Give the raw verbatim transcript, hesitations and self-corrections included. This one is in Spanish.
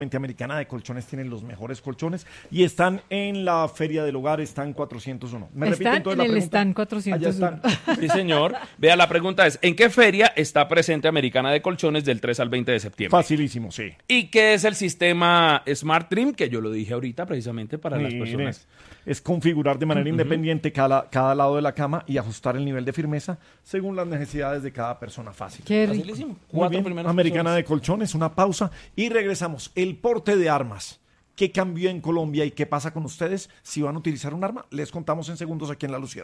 Americana de Colchones tienen los mejores colchones y están en la Feria del Hogar, están cuatrocientos uno. ¿Me repiten entonces en la el pregunta? stand cuatrocientos uno. Allá están. Sí, señor. Vea, la pregunta es, ¿en qué feria está presente Americana de Colchones del tres al veinte de septiembre? Facilísimo, sí. ¿Y qué es el sistema Smart Trim? Que yo lo dije ahorita precisamente para las Mire, personas. es configurar de manera Uh-huh. independiente cada, cada lado de la cama y ajustar el nivel de firmeza según las necesidades de cada persona. Fácil. Qué rico. Facilísimo. Muy Cuatro bien, primeras Americana opciones. de Colchones, una pausa y regresamos. El porte de armas. ¿Qué cambió en Colombia y qué pasa con ustedes? Si van a utilizar un arma, les contamos en segundos aquí en La Luciérnaga.